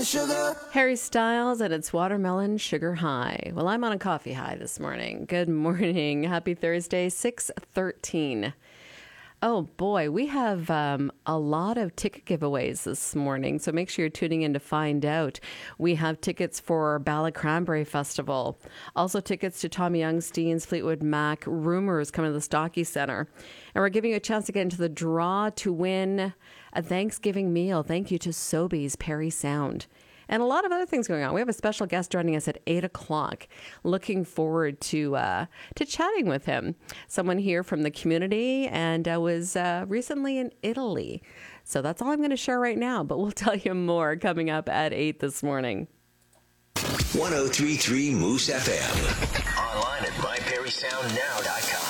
sugar. Harry Styles and it's Watermelon Sugar High. Well, I'm on a coffee high this morning. Good morning. Happy Thursday, 6:13. Oh boy, we have a lot of ticket giveaways this morning, so make sure you're tuning in to find out. We have tickets for Ballad Cranberry Festival, also tickets to Tommy Youngstein's Fleetwood Mac Rumours coming to the Stocky Centre. And we're giving you a chance to get into the draw to win a Thanksgiving meal. Thank you to Sobeys Perry Sound. And a lot of other things going on. We have a special guest joining us at 8 o'clock. Looking forward to chatting with him. Someone here from the community and was recently in Italy. So that's all I'm going to share right now. But we'll tell you more coming up at 8 this morning. 103.3 Moose FM. Online at myperrysoundnow.com.